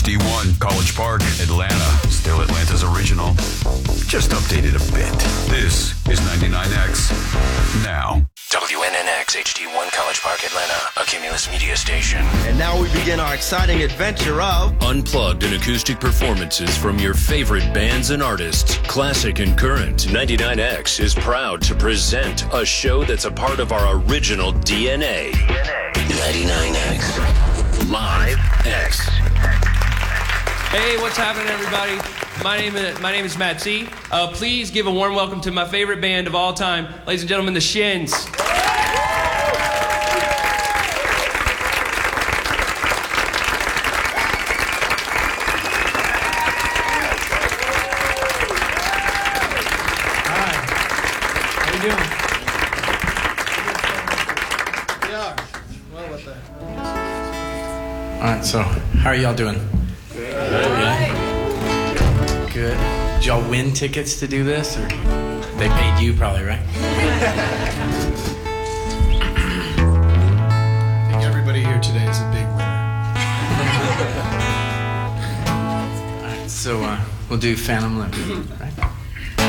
HD1, College Park, Atlanta. Still Atlanta's original. Just updated a bit. This is 99X Now. WNNX HD1 College Park, Atlanta, a Cumulus media station. And now we begin our exciting adventure of unplugged and acoustic performances from your favorite bands and artists, classic and current. 99X is proud to present a show that's a part of our original DNA. 99X Live X. Hey, what's happening, everybody? My name is Matt C. Please give a warm welcome to my favorite band of all time, ladies and gentlemen, the Shins. All right, so how are y'all doing? Good. Yeah. Good. Did y'all win tickets to do this, or they paid you probably, right? I think everybody here today is a big winner. All right, so we'll do Phantom Limb, right?